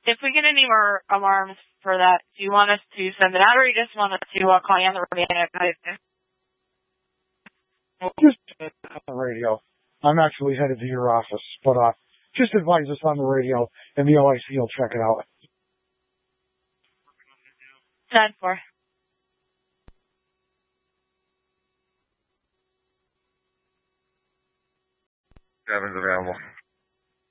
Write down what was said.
If we get any more alarms for that, do you want us to send it out, or you just want us to call you on the radio? Just on the radio. I'm actually headed to your office, but just advise us on the radio, and the OIC will check it out. 10-4. Kevin's available.